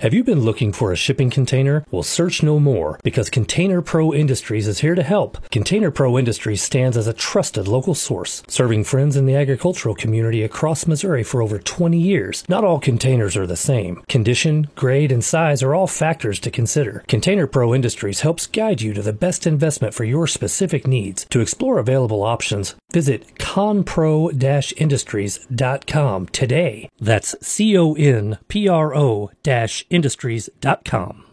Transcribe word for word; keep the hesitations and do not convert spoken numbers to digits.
Have you been looking for a shipping container? Well, search no more, because Container Pro Industries is here to help. Container Pro Industries stands as a trusted local source, serving friends in the agricultural community across Missouri for over twenty years. Not all containers are the same. Condition, grade, and size are all factors to consider. Container Pro Industries helps guide you to the best investment for your specific needs. To explore available options, visit conpro dash industries dot com today. That's C O N P R O dash industries dot com.